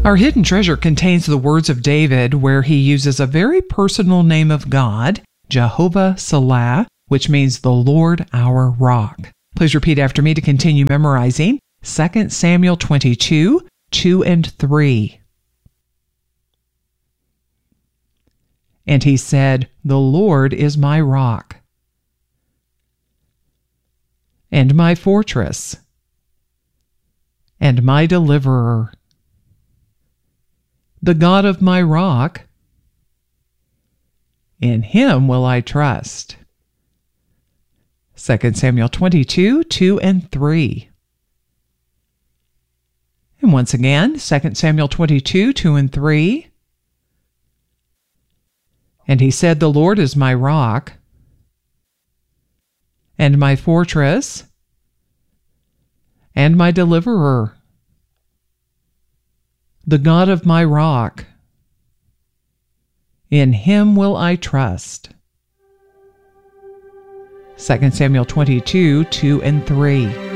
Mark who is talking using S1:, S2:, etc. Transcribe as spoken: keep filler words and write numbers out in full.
S1: Our hidden treasure contains the words of David, where he uses a very personal name of God, Jehovah Salah, which means the Lord our rock. Please repeat after me to continue memorizing Second Samuel twenty-two, two and three. And he said, "The Lord is my rock, and my fortress, and my deliverer. The God of my rock, in him will I trust." Second Samuel twenty-two, two and three. And once again, Second Samuel twenty-two, two and three. And he said, "The Lord is my rock, and my fortress, and my deliverer. The God of my rock, in him will I trust." Second Samuel twenty-two, two and three.